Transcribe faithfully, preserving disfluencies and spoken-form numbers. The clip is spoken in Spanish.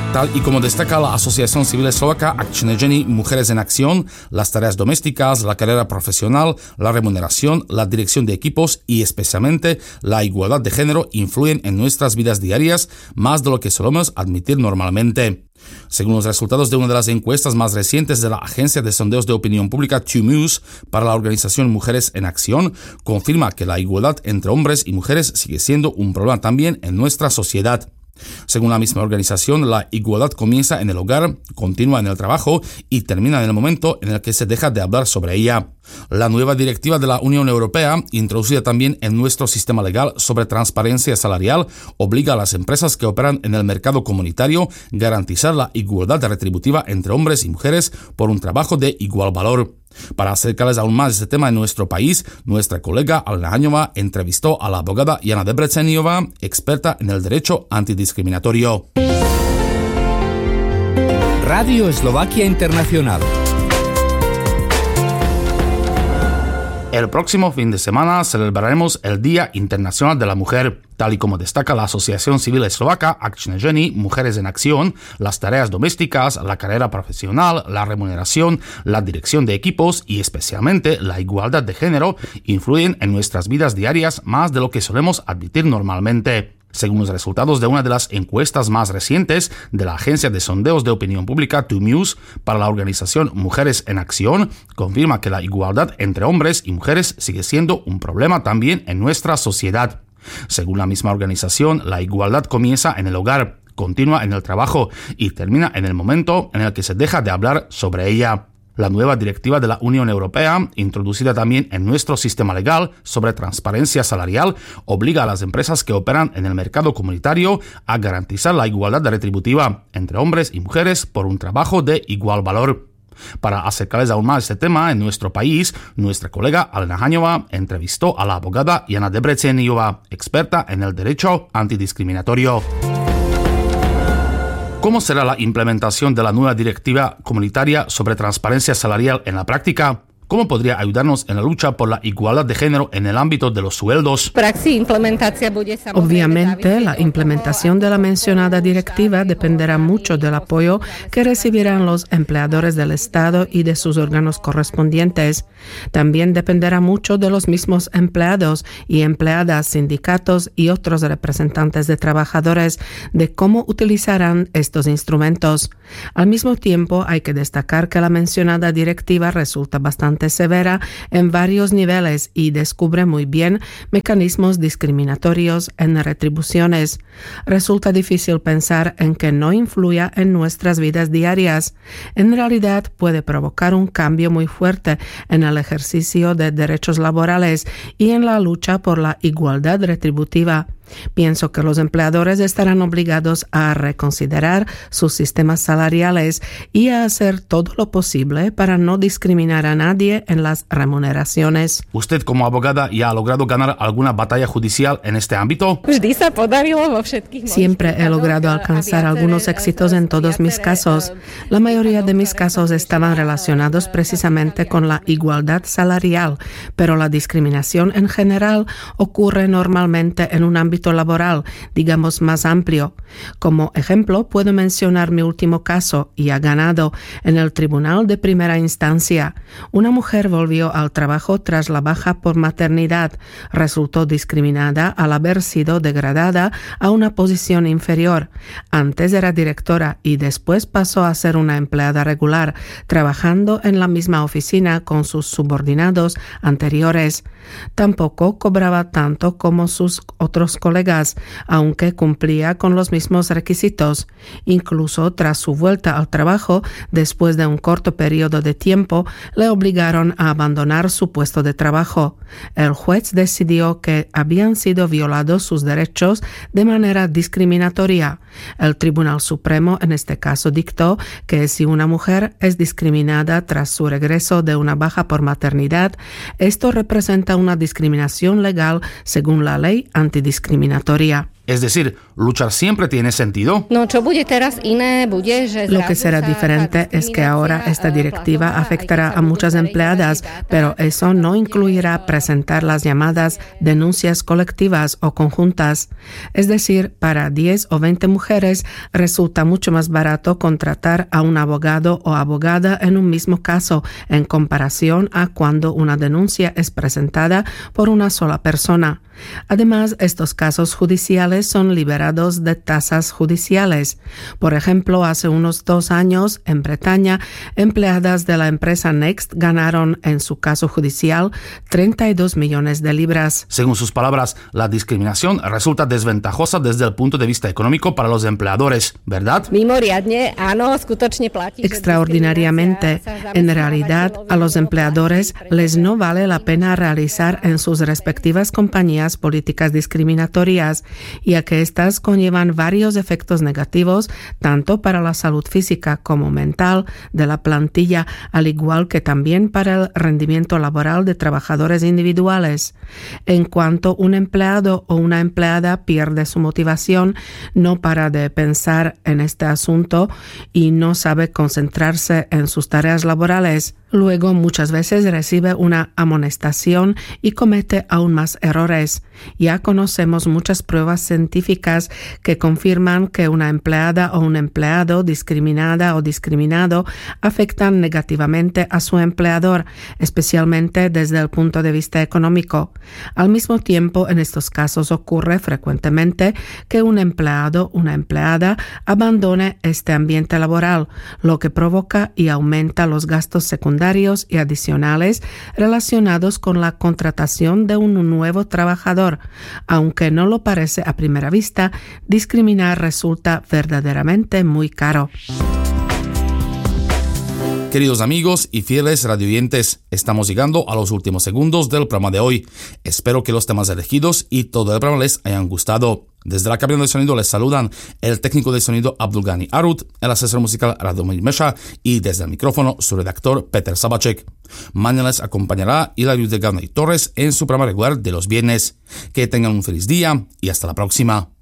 Tal y como destaca la Asociación Civil Eslovaca Akčné ženy, Mujeres en Acción, las tareas domésticas, la carrera profesional, la remuneración, la dirección de equipos y especialmente la igualdad de género influyen en nuestras vidas diarias más de lo que solemos admitir normalmente. Según los resultados de una de las encuestas más recientes de la agencia de sondeos de opinión pública Two Muse para la organización Mujeres en Acción, confirma que la igualdad entre hombres y mujeres sigue siendo un problema también en nuestra sociedad. Según la misma organización, la igualdad comienza en el hogar, continúa en el trabajo y termina en el momento en el que se deja de hablar sobre ella. La nueva directiva de la Unión Europea, introducida también en nuestro sistema legal sobre transparencia salarial, obliga a las empresas que operan en el mercado comunitario a garantizar la igualdad retributiva entre hombres y mujeres por un trabajo de igual valor. Para acercarles aún más este tema en nuestro país, nuestra colega Alena Haňová entrevistó a la abogada Jana Debreceniová, experta en el derecho antidiscriminatorio. Radio Eslovaquia Internacional. El próximo fin de semana celebraremos el Día Internacional de la Mujer. Tal y como destaca la Asociación Civil Eslovaca Akčné ženy, Mujeres en Acción, las tareas domésticas, la carrera profesional, la remuneración, la dirección de equipos y especialmente la igualdad de género influyen en nuestras vidas diarias más de lo que solemos admitir normalmente. Según los resultados de una de las encuestas más recientes de la agencia de sondeos de opinión pública Two Muse para la organización Mujeres en Acción, confirma que la igualdad entre hombres y mujeres sigue siendo un problema también en nuestra sociedad. Según la misma organización, la igualdad comienza en el hogar, continúa en el trabajo y termina en el momento en el que se deja de hablar sobre ella. La nueva directiva de la Unión Europea, introducida también en nuestro sistema legal sobre transparencia salarial, obliga a las empresas que operan en el mercado comunitario a garantizar la igualdad retributiva entre hombres y mujeres por un trabajo de igual valor. Para acercarles aún más este tema en nuestro país, nuestra colega Alena Haňová entrevistó a la abogada Jana Debreceniová, experta en el derecho antidiscriminatorio. ¿Cómo será la implementación de la nueva directiva comunitaria sobre transparencia salarial en la práctica? ¿Cómo podría ayudarnos en la lucha por la igualdad de género en el ámbito de los sueldos? Obviamente, la implementación de la mencionada directiva dependerá mucho del apoyo que recibirán los empleadores del Estado y de sus órganos correspondientes. También dependerá mucho de los mismos empleados y empleadas, sindicatos y otros representantes de trabajadores de cómo utilizarán estos instrumentos. Al mismo tiempo, hay que destacar que la mencionada directiva resulta bastante severa en varios niveles y descubre muy bien mecanismos discriminatorios en retribuciones. Resulta difícil pensar en que no influya en nuestras vidas diarias. En realidad puede provocar un cambio muy fuerte en el ejercicio de derechos laborales y en la lucha por la igualdad retributiva. Pienso que los empleadores estarán obligados a reconsiderar sus sistemas salariales y a hacer todo lo posible para no discriminar a nadie en las remuneraciones. ¿Usted como abogada ya ha logrado ganar alguna batalla judicial en este ámbito? Siempre he logrado alcanzar algunos éxitos en todos mis casos. La mayoría de mis casos estaban relacionados precisamente con la igualdad salarial, pero la discriminación en general ocurre normalmente en un ámbito laboral, digamos, más amplio. Como ejemplo, puedo mencionar mi último caso, y ha ganado, en el Tribunal de Primera Instancia. Una mujer volvió al trabajo tras la baja por maternidad. Resultó discriminada al haber sido degradada a una posición inferior. Antes era directora y después pasó a ser una empleada regular, trabajando en la misma oficina con sus subordinados anteriores. Tampoco cobraba tanto como sus otros colegas, aunque cumplía con los mismos requisitos. Incluso tras su vuelta al trabajo, después de un corto periodo de tiempo, le obligaron a abandonar su puesto de trabajo. El juez decidió que habían sido violados sus derechos de manera discriminatoria. El Tribunal Supremo en este caso dictó que si una mujer es discriminada tras su regreso de una baja por maternidad, esto representa una discriminación legal según la ley antidiscriminatoria. Es decir, luchar siempre tiene sentido. Lo que será diferente es que ahora esta directiva afectará a muchas empleadas, pero eso no incluirá presentar las llamadas denuncias colectivas o conjuntas. Es decir, para diez o veinte mujeres resulta mucho más barato contratar a un abogado o abogada en un mismo caso en comparación a cuando una denuncia es presentada por una sola persona. Además, estos casos judiciales son liberados de tasas judiciales. Por ejemplo, hace unos dos años, en Bretaña, empleadas de la empresa Next ganaron en su caso judicial treinta y dos millones de libras. Según sus palabras, la discriminación resulta desventajosa desde el punto de vista económico para los empleadores, ¿verdad? Extraordinariamente. En realidad, a los empleadores les no vale la pena realizar en sus respectivas compañías políticas discriminatorias, ya que éstas conllevan varios efectos negativos tanto para la salud física como mental de la plantilla, al igual que también para el rendimiento laboral de trabajadores individuales. En cuanto un empleado o una empleada pierde su motivación, no para de pensar en este asunto y no sabe concentrarse en sus tareas laborales, luego muchas veces recibe una amonestación y comete aún más errores. Ya conocemos muchas pruebas científicas que confirman que una empleada o un empleado discriminada o discriminado afectan negativamente a su empleador, especialmente desde el punto de vista económico. Al mismo tiempo, en estos casos ocurre frecuentemente que un empleado o una empleada abandone este ambiente laboral, lo que provoca y aumenta los gastos secundarios y adicionales relacionados con la contratación de un nuevo trabajador. Aunque no lo parece a primera vista, discriminar resulta verdaderamente muy caro. Queridos amigos y fieles radioyentes, estamos llegando a los últimos segundos del programa de hoy. Espero que los temas elegidos y todo el programa les hayan gustado. Desde la cabina de sonido les saludan el técnico de sonido Abdulgani Arut, el asesor musical Radomir Mesha y desde el micrófono su redactor Peter Sabacek. Mañana les acompañará Hilario Delgado y Torres en su programa regular de los viernes. Que tengan un feliz día y hasta la próxima.